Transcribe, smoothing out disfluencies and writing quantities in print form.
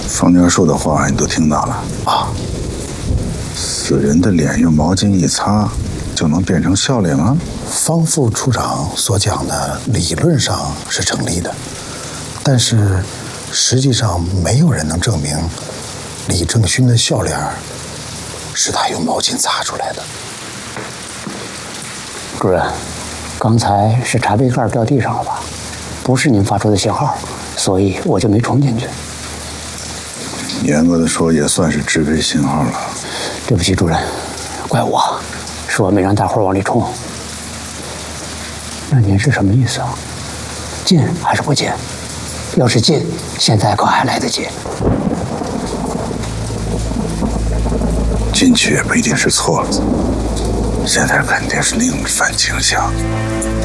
方家树的话你都听到了啊？ 死人的脸用毛巾一擦，就能变成笑脸了？ 方副处长所讲的理论上是成立的，但是实际上没有人能证明李正勋的笑脸是他用毛巾擦出来的。 主任，刚才是茶杯盖掉地上了吧？不是您发出的信号，所以我就没冲进去。 严格的说，也算是制备信号了。 对不起，主任，怪我，是我没让大伙往里冲。那您是什么意思啊？进还是不进？要是进，现在可还来得及。 进去也不一定是错了，现在肯定是另一番景象。